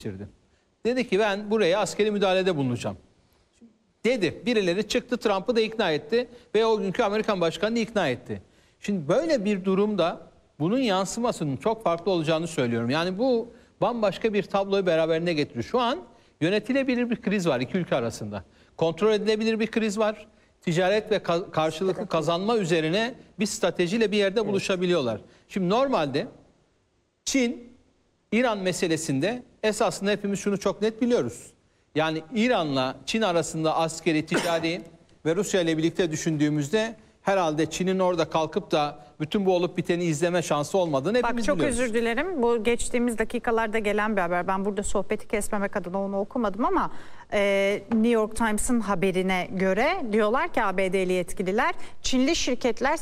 geçirdi. Dedi ki ben buraya askeri müdahalede bulunacağım. Dedi. Birileri çıktı, Trump'ı da ikna etti ve o günkü Amerikan başkanını ikna etti. Şimdi böyle bir durumda bunun yansımasının çok farklı olacağını söylüyorum. Yani bu bambaşka bir tabloyu beraberine getiriyor. Şu an yönetilebilir bir kriz var iki ülke arasında. Kontrol edilebilir bir kriz var. Ticaret ve karşılıklı kazanma üzerine bir stratejiyle bir yerde buluşabiliyorlar. Şimdi normalde Çin, İran meselesinde esasında hepimiz şunu çok net biliyoruz. Yani İran'la Çin arasında askeri, ticari ve Rusya ile birlikte düşündüğümüzde herhalde Çin'in orada kalkıp da bütün bu olup biteni izleme şansı olmadığını hepimiz çok biliyoruz. özür dilerim. Bu geçtiğimiz dakikalarda gelen bir haber. Ben burada sohbeti kesmemek adına onu okumadım ama New York Times'ın haberine göre diyorlar ki ABD'li yetkililer Çinli şirketler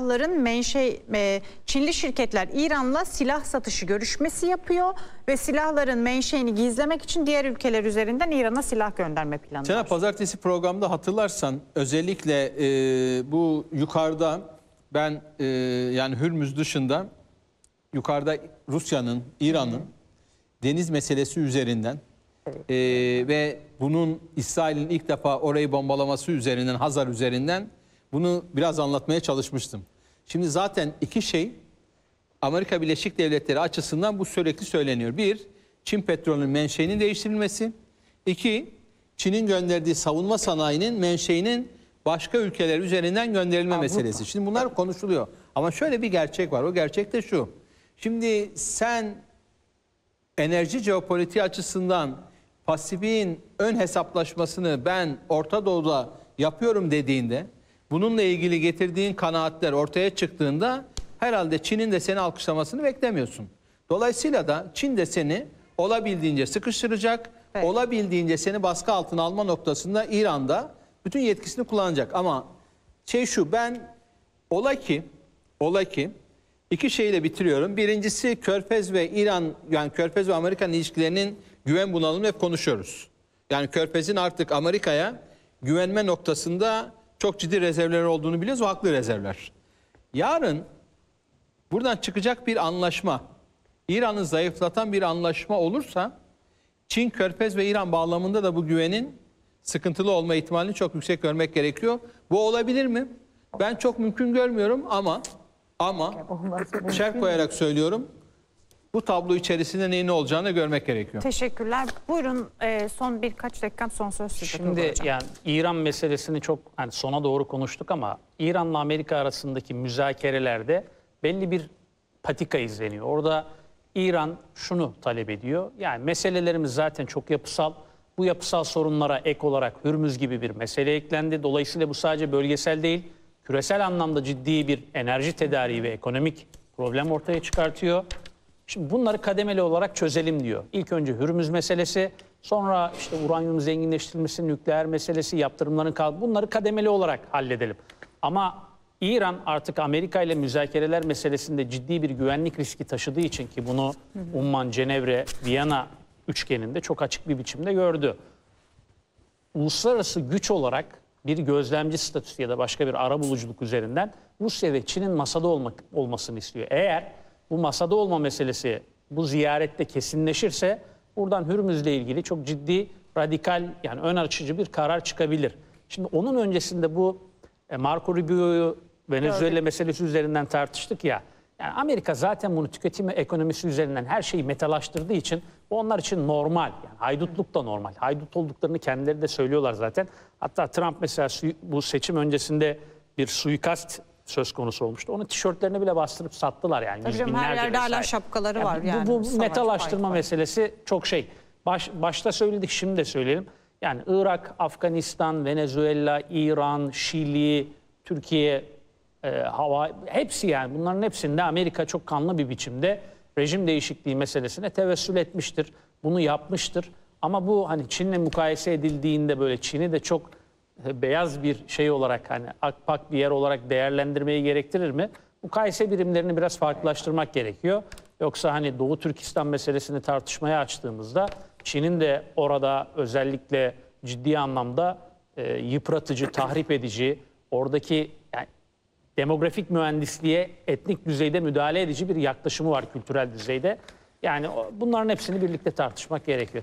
Çinli şirketler İran'la silah satışı görüşmesi yapıyor ve silahların menşeini gizlemek için diğer ülkeler üzerinden İran'a silah gönderme planı Sena var. pazartesi programda hatırlarsan özellikle bu yukarıda ben yani Hürmüz dışında yukarıda Rusya'nın, İran'ın deniz meselesi üzerinden ve bunun İsrail'in ilk defa orayı bombalaması üzerinden, Hazar üzerinden bunu biraz anlatmaya çalışmıştım. Şimdi zaten iki şey Amerika Birleşik Devletleri açısından bu sürekli söyleniyor. Bir, Çin petrolünün menşeinin değiştirilmesi. İki, Çin'in gönderdiği savunma sanayinin menşeinin başka ülkeler üzerinden gönderilme meselesi. Şimdi bunlar konuşuluyor. Ama şöyle bir gerçek var. O gerçek de şu. Şimdi sen enerji jeopolitiği açısından Pasifik'in ön hesaplaşmasını ben Orta Doğu'da yapıyorum dediğinde, bununla ilgili getirdiğin kanaatler ortaya çıktığında herhalde Çin'in de seni alkışlamasını beklemiyorsun. Dolayısıyla da Çin de seni olabildiğince sıkıştıracak, olabildiğince seni baskı altına alma noktasında İran'da bütün yetkisini kullanacak. Ama şey şu, ben ola ki iki şeyle bitiriyorum. Birincisi Körfez ve İran, yani Körfez ve Amerikan ilişkilerinin güven bunalımını hep konuşuyoruz. Yani Körfez'in artık Amerika'ya güvenme noktasında çok ciddi rezervler olduğunu biliyoruz. O haklı rezervler. Yarın buradan çıkacak bir anlaşma, İran'ı zayıflatan bir anlaşma olursa Çin, Körfez ve İran bağlamında da bu güvenin sıkıntılı olma ihtimalini çok yüksek görmek gerekiyor. Bu olabilir mi? Ben çok mümkün görmüyorum ama şerh koyarak söylüyorum. Bu tablo içerisinde neyin olacağını görmek gerekiyor. Teşekkürler. Buyurun son birkaç dakikam son söz size. Şimdi yani İran meselesini çok hani sona doğru konuştuk ama İran'la Amerika arasındaki müzakerelerde belli bir patika izleniyor. Orada İran şunu talep ediyor. Yani meselelerimiz zaten çok yapısal. Bu yapısal sorunlara ek olarak Hürmüz gibi bir mesele eklendi. Dolayısıyla bu sadece bölgesel değil, küresel anlamda ciddi bir enerji tedariği ve ekonomik problem ortaya çıkartıyor. Şimdi bunları kademeli olarak çözelim diyor. İlk önce Hürmüz meselesi, sonra işte uranyum zenginleştirilmesi, nükleer meselesi, yaptırımların kalması, bunları kademeli olarak halledelim. Ama İran artık Amerika ile müzakereler meselesinde ciddi bir güvenlik riski taşıdığı için ki bunu Umman, Cenevre, Viyana üçgeninde çok açık bir biçimde gördü. Uluslararası güç olarak bir gözlemci statüsü ya da başka bir arabuluculuk üzerinden Rusya ve Çin'in masada olmasını istiyor. Eğer bu masada olma meselesi bu ziyarette kesinleşirse buradan Hürmüz'le ilgili çok ciddi, radikal yani ön açıcı bir karar çıkabilir. Şimdi onun öncesinde bu Marco Rubio'yu Venezuela meselesi üzerinden tartıştık ya. Yani Amerika zaten bunu tüketim ekonomisi üzerinden her şeyi metalaştırdığı için bu onlar için normal. Yani haydutluk da normal. Haydut olduklarını kendileri de söylüyorlar zaten. Hatta Trump mesela bu seçim öncesinde bir suikast söz konusu olmuştu. Onun tişörtlerini bile bastırıp sattılar yani. Tabii her yerde hala şapkaları var yani. Bu metalaştırma meselesi çok şey. Başta söyledik, şimdi de söyleyelim. Yani Irak, Afganistan, Venezuela, İran, Şili, Türkiye, hepsi yani bunların hepsinde Amerika çok kanlı bir biçimde rejim değişikliği meselesine tevessül etmiştir. Bunu yapmıştır. Ama bu hani Çin'le mukayese edildiğinde böyle Çin'i de çok beyaz bir şey olarak hani akpak bir yer olarak değerlendirmeyi gerektirir mi? Mukayese birimlerini biraz farklılaştırmak gerekiyor. Yoksa hani Doğu Türkistan meselesini tartışmaya açtığımızda Çin'in de orada özellikle ciddi anlamda yıpratıcı, tahrip edici, oradaki yani demografik mühendisliğe etnik düzeyde müdahale edici bir yaklaşımı var kültürel düzeyde. Yani bunların hepsini birlikte tartışmak gerekiyor.